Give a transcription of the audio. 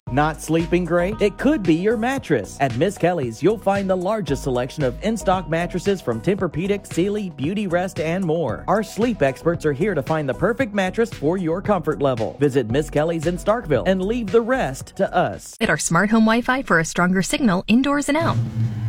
Not sleeping great? It could be your mattress. At Miss Kelly's, you'll find the largest selection of in-stock mattresses from Tempur-Pedic, Sealy, Beauty Rest, and more. Our sleep experts are here to find the perfect mattress for your comfort level. Visit Miss Kelly's in Starkville and leave the rest to us. Get our smart home Wi-Fi for a stronger signal indoors and out.